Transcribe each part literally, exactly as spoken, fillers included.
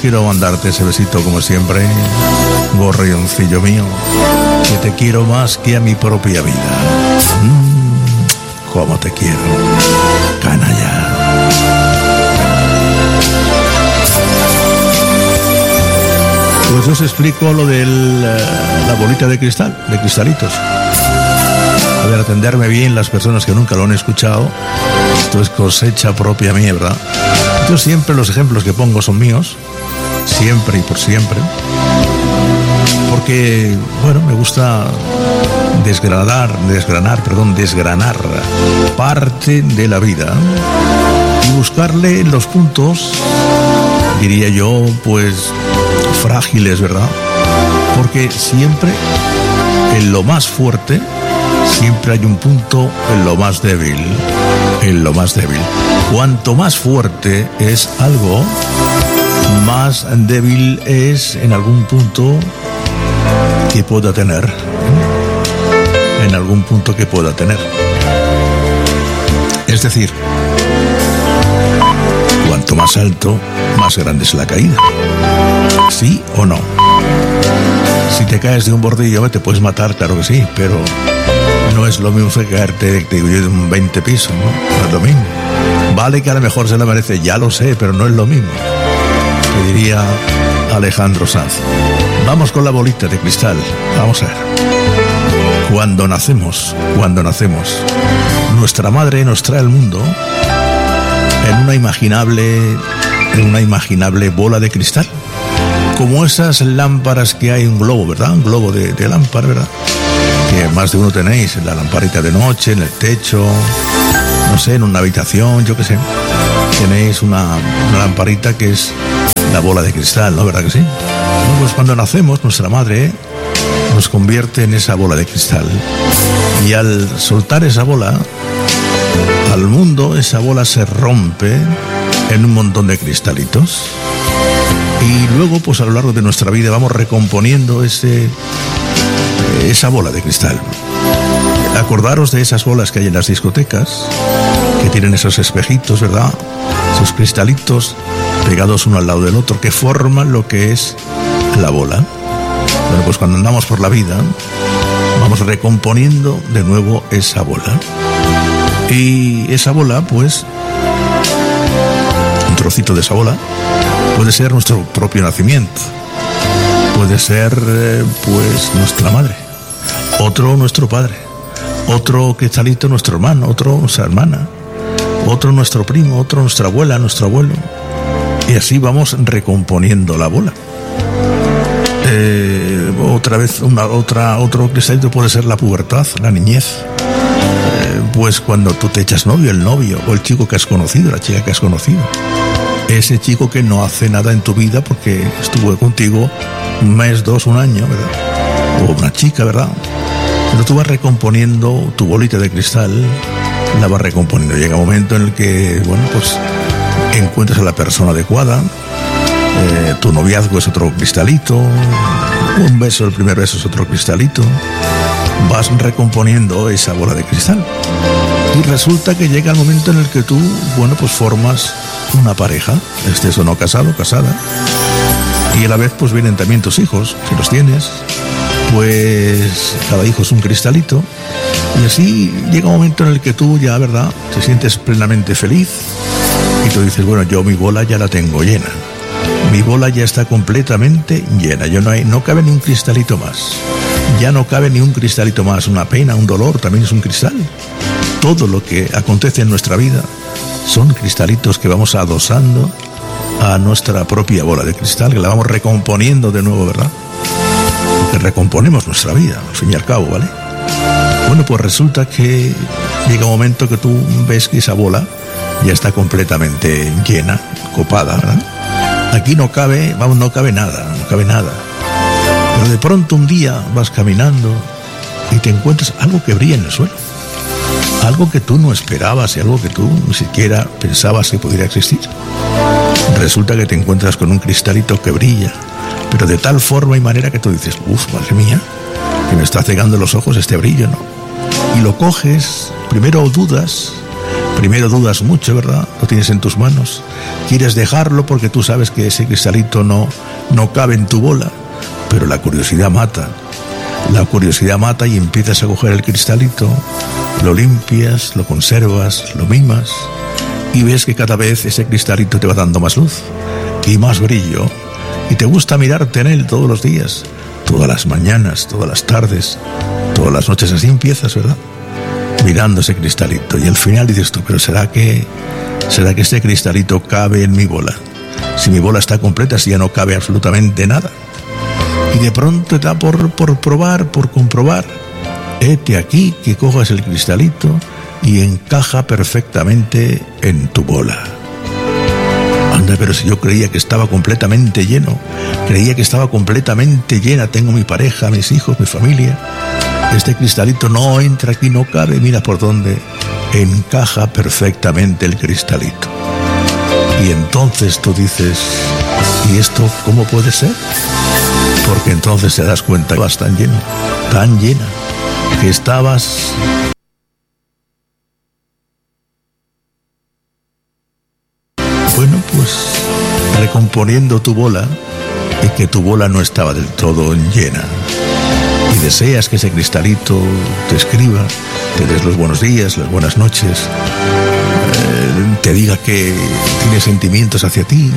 quiero mandarte ese besito como siempre, gorrioncillo mío, que te quiero más que a mi propia vida. Mmm, cómo te quiero, canalla. Pues os explico lo de la bolita de cristal, de cristalitos. A ver, atenderme bien las personas que nunca lo han escuchado. Esto es cosecha propia mía, ¿verdad? Yo siempre los ejemplos que pongo son míos, siempre y por siempre, porque, bueno, me gusta desgranar, desgranar, perdón, desgranar parte de la vida y buscarle los puntos, diría yo, pues frágiles, ¿verdad? Porque siempre en lo más fuerte siempre hay un punto en lo más débil, en lo más débil. Cuanto más fuerte es algo, más débil es en algún punto que pueda tener, ¿eh? En algún punto que pueda tener. Es decir, cuanto más alto, más grande es la caída. ¿Sí o no? Si te caes de un bordillo, te puedes matar, claro que sí, pero no es lo mismo que caerte, te digo yo, de un veinte pisos, ¿no? No es lo mismo. Vale que a lo mejor se lo merece, ya lo sé, pero no es lo mismo. Te diría Alejandro Sanz. Vamos con la bolita de cristal. Vamos a ver. Cuando nacemos, cuando nacemos, nuestra madre nos trae al mundo en una imaginable, en una imaginable bola de cristal. Como esas lámparas que hay, un globo, ¿verdad? Un globo de, de lámpara, ¿verdad? Que más de uno tenéis en la lamparita de noche, en el techo, no sé, en una habitación, yo qué sé. Tenéis una, una lamparita que es la bola de cristal, ¿no? ¿Verdad que sí? Bueno, pues cuando nacemos, nuestra madre nos convierte en esa bola de cristal. Y al soltar esa bola al mundo, esa bola se rompe en un montón de cristalitos. Y luego, pues a lo largo de nuestra vida vamos recomponiendo ese, esa bola de cristal. Acordaros de esas bolas que hay en las discotecas, que tienen esos espejitos, ¿verdad? Esos cristalitos pegados uno al lado del otro, que forman lo que es la bola. Bueno, pues cuando andamos por la vida, vamos recomponiendo de nuevo esa bola. Y esa bola, pues, un trocito de esa bola, puede ser nuestro propio nacimiento, puede ser, eh, pues, nuestra madre, otro nuestro padre, otro cristalito nuestro hermano, otro nuestra hermana, otro nuestro primo, otro nuestra abuela, nuestro abuelo, y así vamos recomponiendo la bola. Eh, otra vez, una, otra, otro cristalito puede ser la pubertad, la niñez. Eh, pues cuando tú te echas novio, el novio, o el chico que has conocido, la chica que has conocido. Ese chico que no hace nada en tu vida porque estuvo contigo un mes, dos, un año, ¿verdad? O una chica, ¿verdad? Pero tú vas recomponiendo tu bolita de cristal, la vas recomponiendo. Llega un momento en el que, bueno, pues encuentras a la persona adecuada, eh, tu noviazgo es otro cristalito, un beso, el primer beso es otro cristalito, vas recomponiendo esa bola de cristal. Y resulta que llega el momento en el que tú, bueno, pues formas una pareja, estés o no casado, casada, y a la vez pues vienen también tus hijos, si los tienes, pues cada hijo es un cristalito, y así llega un momento en el que tú ya, ¿verdad?, te sientes plenamente feliz, y tú dices, bueno, yo mi bola ya la tengo llena, mi bola ya está completamente llena, yo no hay, no cabe ni un cristalito más, ya no cabe ni un cristalito más, una pena, un dolor, también es un cristal. Todo lo que acontece en nuestra vida son cristalitos que vamos adosando a nuestra propia bola de cristal, que la vamos recomponiendo de nuevo, ¿verdad? Porque recomponemos nuestra vida, al fin y al cabo, ¿vale? Bueno, pues resulta que llega un momento que tú ves que esa bola ya está completamente llena, copada, ¿verdad? Aquí no cabe, vamos, no cabe nada, no cabe nada. Pero de pronto un día vas caminando y te encuentras algo que brilla en el suelo. Algo que tú no esperabas y algo que tú ni siquiera pensabas que pudiera existir. Resulta que te encuentras con un cristalito que brilla, pero de tal forma y manera que tú dices, uff, madre mía, que me está cegando los ojos este brillo, ¿no? Y lo coges, primero dudas, Primero dudas mucho, ¿verdad? Lo tienes en tus manos. Quieres dejarlo porque tú sabes que ese cristalito no, no cabe en tu bola. Pero la curiosidad mata. La curiosidad mata y empiezas a coger el cristalito, lo limpias, lo conservas, lo mimas y ves que cada vez ese cristalito te va dando más luz y más brillo. Y te gusta mirarte en él todos los días, todas las mañanas, todas las tardes, todas las noches. Así empiezas, ¿verdad? Mirando ese cristalito y al final dices tú, pero ¿será que, será que ese cristalito cabe en mi bola? Si mi bola está completa, si ya no cabe absolutamente nada. Y de pronto te da por, por probar, por comprobar. Hete aquí que cojas el cristalito y encaja perfectamente en tu bola. Anda, pero si yo creía que estaba completamente lleno, creía que estaba completamente llena, tengo mi pareja, mis hijos, mi familia. Este cristalito no entra aquí, no cabe, mira por dónde encaja perfectamente el cristalito. Y entonces tú dices, ¿y esto cómo puede ser? Porque entonces te das cuenta que estabas tan lleno, tan llena, que estabas... Bueno, pues recomponiendo tu bola y que tu bola no estaba del todo llena. Y deseas que ese cristalito te escriba, te des los buenos días, las buenas noches, eh, te diga que tiene sentimientos hacia ti.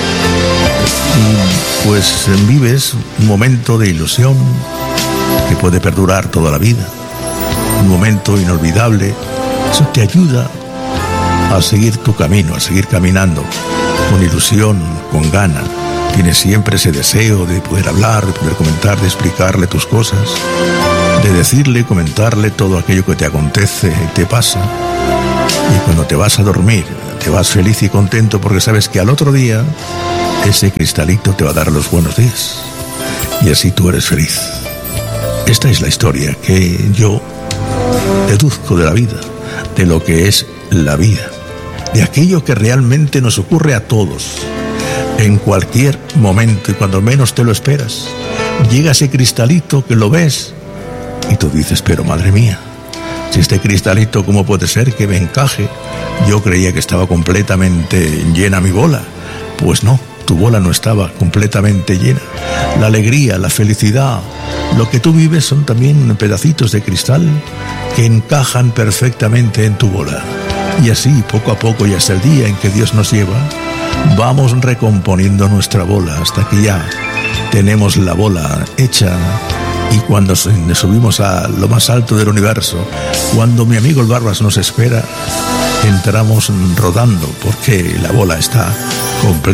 Y pues vives un momento de ilusión que puede perdurar toda la vida, un momento inolvidable. Eso te ayuda a seguir tu camino, a seguir caminando con ilusión, con gana. Tienes siempre ese deseo de poder hablar, de poder comentar, de explicarle tus cosas, de decirle, comentarle todo aquello que te acontece y te pasa. Y cuando te vas a dormir, te vas feliz y contento porque sabes que al otro día ese cristalito te va a dar los buenos días. Y así tú eres feliz. Esta es la historia que yo deduzco de la vida, de lo que es la vida, de aquello que realmente nos ocurre a todos. En cualquier momento y cuando menos te lo esperas, llega ese cristalito que lo ves y tú dices, pero madre mía, si este cristalito, ¿cómo puede ser que me encaje? Yo creía que estaba completamente llena mi bola. Pues no, tu bola no estaba completamente llena. La alegría, la felicidad, lo que tú vives son también pedacitos de cristal que encajan perfectamente en tu bola. Y así, poco a poco y hasta el día en que Dios nos lleva, vamos recomponiendo nuestra bola hasta que ya tenemos la bola hecha. Y cuando subimos a lo más alto del universo, cuando mi amigo el Barbas nos espera, entramos rodando porque la bola está completa.